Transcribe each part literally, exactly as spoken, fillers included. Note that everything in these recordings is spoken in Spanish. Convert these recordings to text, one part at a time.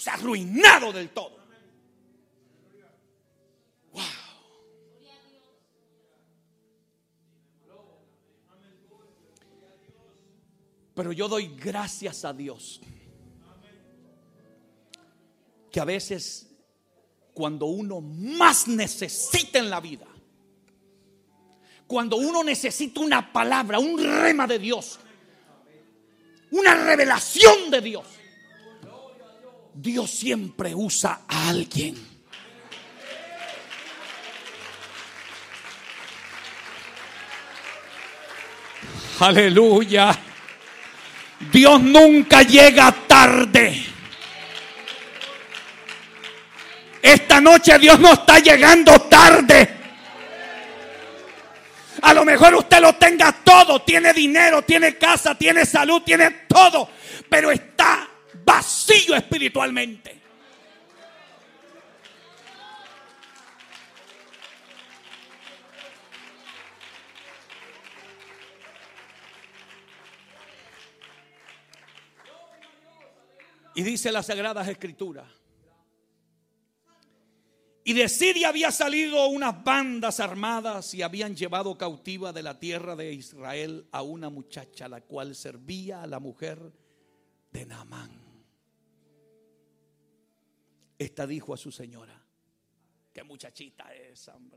O sea, arruinado del todo. Wow. Pero yo doy gracias a Dios que a veces cuando uno más necesita en la vida, cuando uno necesita una palabra, un rema de Dios, una revelación de Dios, Dios siempre usa a alguien. Aleluya. Dios nunca llega tarde. Esta noche Dios no está llegando tarde. A lo mejor usted lo tenga todo, tiene dinero, tiene casa, tiene salud, tiene todo, pero está vacío espiritualmente. Y dice las Sagradas Escrituras: y de Siria había salido unas bandas armadas y habían llevado cautiva de la tierra de Israel a una muchacha, la cual servía a la mujer de Naamán. Esta dijo a su señora: qué muchachita es, hombre.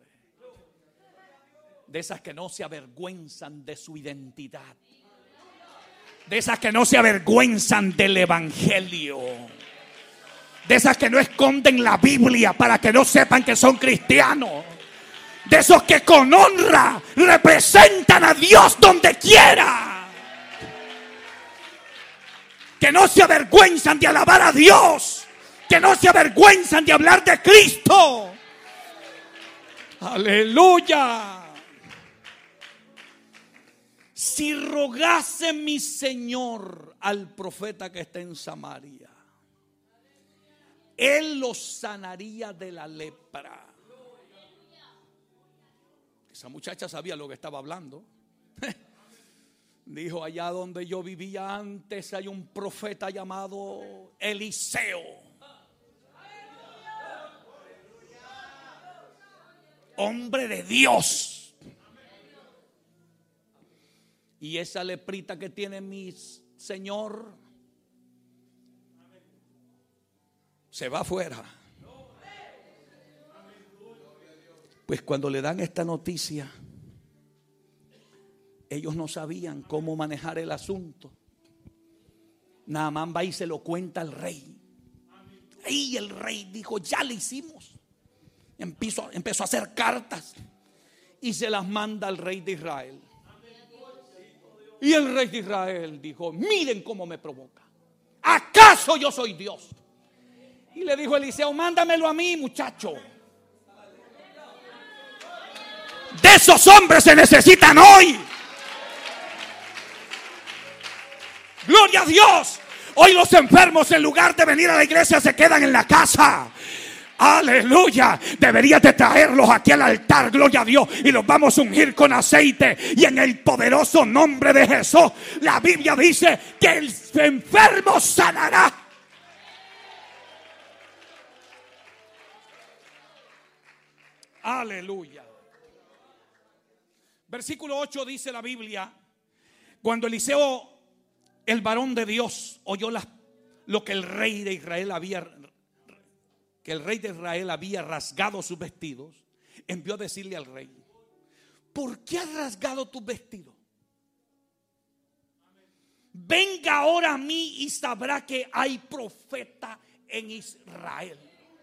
De esas que no se avergüenzan de su identidad. De esas que no se avergüenzan del evangelio. De esas que no esconden la Biblia para que no sepan que son cristianos. De esos que con honra representan a Dios donde quiera. Que no se avergüenzan de alabar a Dios. Que no se avergüenzan de hablar de Cristo. Aleluya. Si rogase mi Señor al profeta que está en Samaria, Él los sanaría de la lepra. Esa muchacha sabía lo que estaba hablando. Dijo: allá donde yo vivía antes hay un profeta llamado Eliseo. Hombre de Dios. Y esa leprita que tiene mi Señor se va afuera. Pues cuando le dan esta noticia, ellos no sabían cómo manejar el asunto. Naamán va y se lo cuenta al rey. Y el rey dijo: ya le hicimos. Empezó, empezó a hacer cartas y se las manda al rey de Israel. Y el rey de Israel dijo: miren cómo me provoca. ¿Acaso yo soy Dios? Y le dijo Eliseo: mándamelo a mí, muchacho. De esos hombres se necesitan hoy. Gloria a Dios. Hoy los enfermos, en lugar de venir a la iglesia, se quedan en la casa. Aleluya. Deberías de traerlos aquí al altar, gloria a Dios, y los vamos a ungir con aceite. Y en el poderoso nombre de Jesús, la Biblia dice que el enfermo sanará. Aleluya. Versículo ocho dice la Biblia: cuando Eliseo, el varón de Dios, oyó las, lo que el rey de Israel había que el rey de Israel había rasgado sus vestidos, envió a decirle al rey: ¿por qué has rasgado tus vestidos? Venga ahora a mí y sabrá que hay profeta en Israel.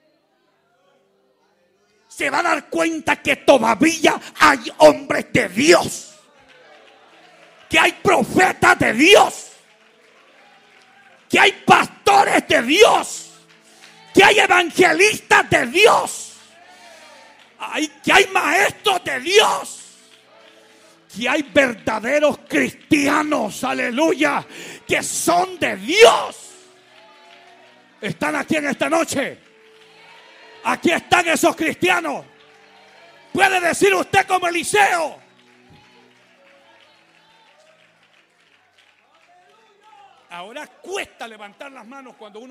Se va a dar cuenta que todavía hay hombres de Dios, que hay profetas de Dios, que hay pastores de Dios, que hay evangelistas de Dios, hay, que hay maestros de Dios, que hay verdaderos cristianos, aleluya, que son de Dios. Están aquí en esta noche. Aquí están esos cristianos. Puede decir usted como Eliseo: ahora cuesta levantar las manos cuando uno